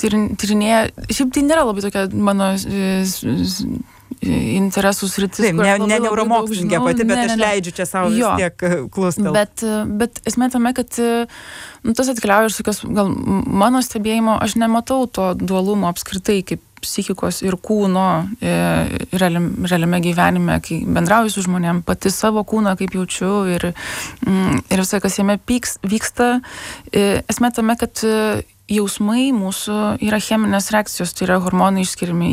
tyrinėja, šiaip tai nėra labai tokia mano interesų sritis. Taip, ne neuromokslininkė pati, bet aš leidžiu čia savo vis tiek klustelt. Bet esmė tame, kad tas atkeliauja iš tokios, gal mano stebėjimo, aš nematau to dualumo apskritai kaip psichikos ir kūno realiame gyvenime, kai bendrauju su žmonėm, pati savo kūną kaip jaučiu ir visai, kas jame vyksta. Esmė tame, kad jausmai mūsų yra cheminės reakcijos, tai yra hormonai išskiriami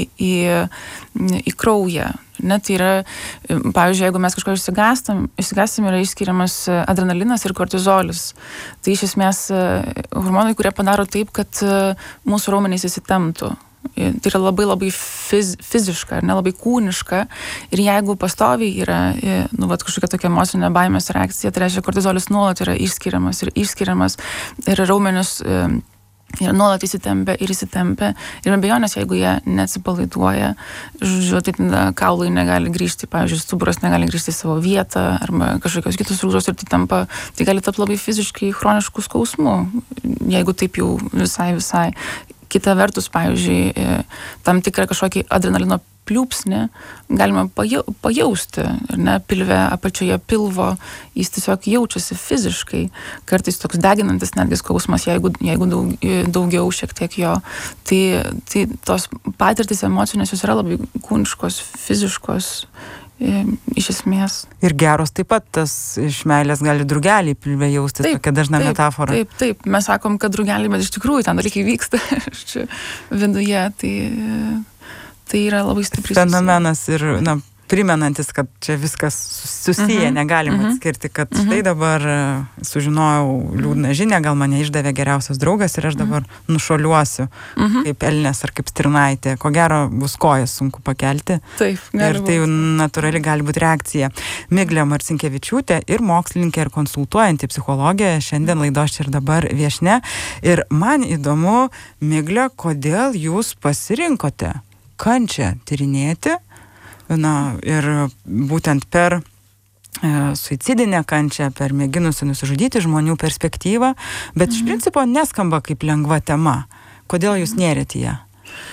į kraują. Tai yra, pavyzdžiui, jeigu mes kažko išsigastam, yra išskiriamas adrenalinas ir kortizolis. Tai iš esmės hormonai, kurie padaro taip, kad mūsų raumenys įsitemptų. Tai yra labai labai fiziška, labai kūniška. Ir jeigu pastoviai yra kažkokia tokia emocinė baimės reakcija, tai reiškia, kortizolis nuolat yra išskiriamas ir raumenis nuolat įsitempia. Ir be abejonės, jeigu jie neatsipalaiduoja, tai tada kaulai negali grįžti, pavyzdžiui, stuburas negali grįžti į savo vietą arba kažkokios kitos rūžos ir tai gali tapti labai fiziškai chroniškų skausmų, jeigu taip jau visai. Kita vertus, pavyzdžiui, tam tikrą kažkokį adrenalino pliūpsnį galima pajausti, pilve, apačioje pilvo, jis tiesiog jaučiasi fiziškai, kartais toks deginantis netgi skausmas, jeigu daugiau šiek tiek jo. Tai tos patirtys emocinės, jos yra labai kūniškos, fiziškos, iš esmės. Ir geros taip pat, tas iš meilės gali drugelį pilve jaustis, tokia dažna metafora. Taip, mes sakom, kad drugelį, bet iš tikrųjų ten dalykai vyksta viduje, tai yra labai stiprus fenomenas ir, primenantis, kad čia viskas susiję, negalima atskirti, kad štai dabar sužinojau liūdną žinią, gal mane išdavė geriausias draugas ir aš dabar nušuoliuosiu kaip elnės ar kaip stirnaitė. Ko gero bus kojas sunku pakelti. Taip, ir tai natūrali gali būti reakcija. Miglė Marcinkevičiūtė ir mokslininkė ir konsultuojanti psichologė šiandien laidos Čia ir dabar viešnia. Ir man įdomu, Miglė, kodėl jūs pasirinkote kančią tyrinėti, ir būtent per suicidinę kančią, per mėginusių nusižudyti žmonių perspektyvą, bet iš principo neskamba kaip lengva tema. Kodėl jūs nėrėt į ją?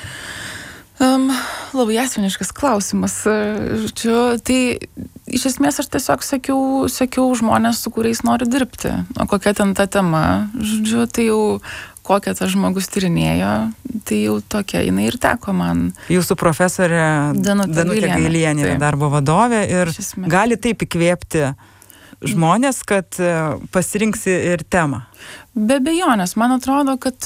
Labai asmeniškas klausimas. Tai iš esmės aš tiesiog sekiau žmonės, su kuriais noriu dirbti. O kokia ten ta tema, tai jau kokią tas žmogus tyrinėjo, tai jau tokia jinai ir teko man. Jūsų profesorė Danutė Gailienė yra darbo vadovė ir gali taip įkvėpti žmonės, kad pasirinksi ir temą. Be abejonės, man atrodo, kad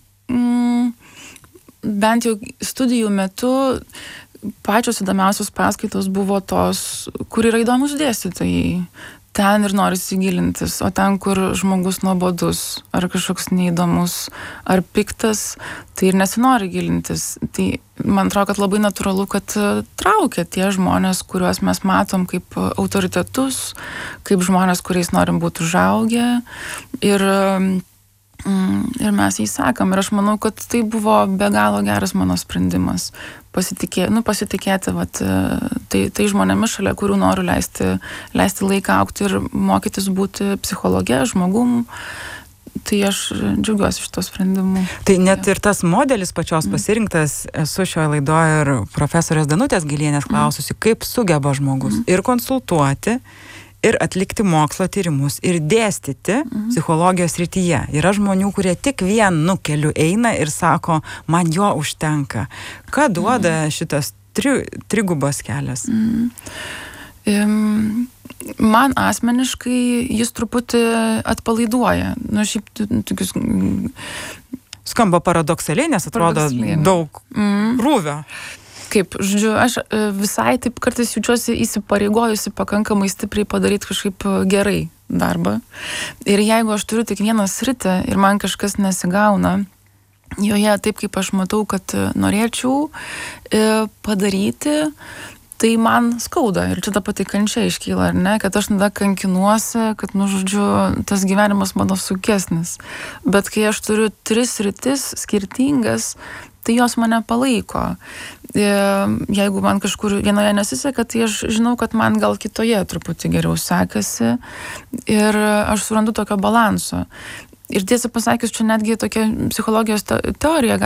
bent jau studijų metu pačios įdomiausios paskaitos buvo tos, kur yra įdomus dėstytojai. Ten ir nori įsigilintis, o ten, kur žmogus nuobodus, ar kažkoks neįdomus, ar piktas, tai ir nesinori gilintis. Tai man atrodo, kad labai natūralu, kad traukia tie žmonės, kuriuos mes matom kaip autoritetus, kaip žmonės, kuriais norim būti užaugę. Ir mes jį sekam. Ir aš manau, kad tai buvo be galo geras mano sprendimas. Pasitikėti tai žmonėmis, šalia kurių noriu leisti laiką augti ir mokytis būti psichologe, žmogum. Tai aš džiaugiuosi šito sprendimu. Tai net ir tas modelis pačios pasirinktas, esu šioje laidoje ir profesorės Danutės Gailienės klaususi, kaip sugeba žmogus ir konsultuoti, ir atlikti mokslo tyrimus, ir dėstyti psichologijos srityje. Yra žmonių, kurie tik vienu keliu eina ir sako, man jo užtenka. Ką duoda šitas trigubas kelias? Man asmeniškai jis truputį atpalaiduoja. Šiaip skamba paradoksaliai, nes atrodo daug krūvio. Kaip, aš visai taip kartais jaučiuosi įsipareigojusi pakankamai stipriai padaryti kažkaip gerai darbą. Ir jeigu aš turiu tik vieną sritį ir man kažkas nesigauna, joje taip, kaip aš matau, kad norėčiau padaryti, tai man skauda. Ir čia ta pati kančia iškyla, ar ne? Kad aš tada kankinuosi, kad, tas gyvenimas mano sunkesnis. Bet kai aš turiu 3 sritis skirtingas, tai jos mane palaiko. Jeigu man kažkur vienoje nesiseka, tai aš žinau, kad man gal kitoje truputį geriau sekasi ir aš surandu tokio balanso. Ir tiesą pasakius, čia netgi tokia psichologijos teorija